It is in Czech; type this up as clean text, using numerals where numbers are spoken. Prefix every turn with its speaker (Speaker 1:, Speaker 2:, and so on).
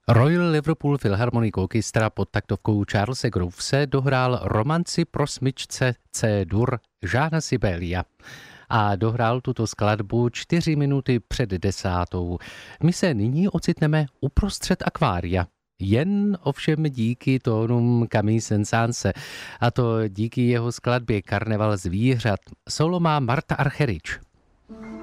Speaker 1: Royal Liverpool Philharmonic Orchestra pod taktovkou Charlese Grovese dohrál romanci pro smyčce C-dur Jeana Sibelia. A dohrál tuto skladbu 4 minuty před 10. My se nyní ocitneme uprostřed akvária. Jen ovšem díky tónům Camille Saint-Saënse, a to díky jeho skladbě Karneval zvířat. Solo má Marta Argerich.